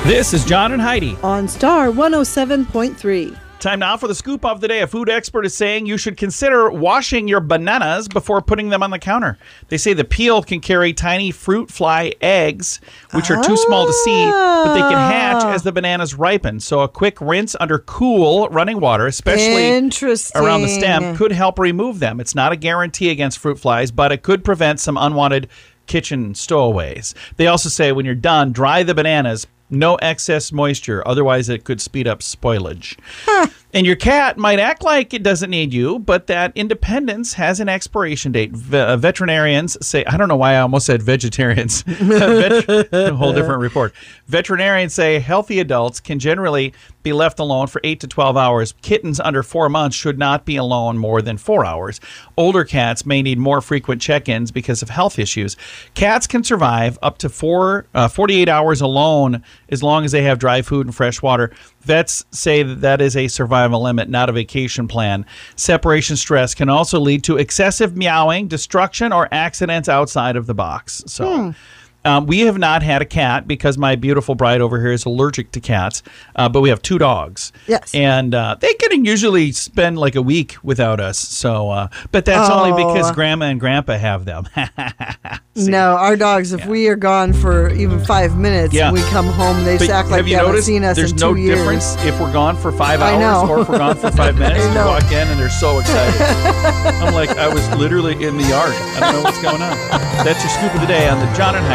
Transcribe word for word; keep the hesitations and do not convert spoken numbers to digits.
This is John and Heidi on Star one oh seven point three. Time now for the scoop of the day. A food expert is saying you should consider washing your bananas before putting them on the counter. They say the peel can carry tiny fruit fly eggs, which are too small to see, but they can hatch as the bananas ripen. So a quick rinse under cool running water, especially around the stem, could help remove them. It's not a guarantee against fruit flies, but it could prevent some unwanted kitchen stowaways. They also say when you're done, dry the bananas. No excess moisture, otherwise it could speed up spoilage. Huh. And your cat might act like it doesn't need you, but that independence has an expiration date. V- uh, veterinarians say, I don't know why I almost said vegetarians. Vet- a whole different report. Veterinarians say healthy adults can generally be left alone for eight to twelve hours. Kittens under four months should not be alone more than four hours. Older cats may need more frequent check-ins because of health issues. Cats can survive up to four, uh, forty-eight hours alone as long as they have dry food and fresh water. Vets say that that is a survival limit, not a vacation plan. Separation stress can also lead to excessive meowing, destruction, or accidents outside of the box. So. Hmm. Um, we have not had a cat because my beautiful bride over here is allergic to cats, uh, but we have two dogs. Yes. And uh, they can usually spend like a week without us. So, uh, but that's oh. only because Grandma and Grandpa have them. No, our dogs, if yeah. we are gone for even five minutes yeah. and we come home, they but act like they haven't seen us there's in no two years. difference if we're gone for five hours or if we're gone for five minutes. You walk in and they're so excited. I'm like, I was literally in the yard. I don't know what's going on. That's your scoop of the day on the John and Heidi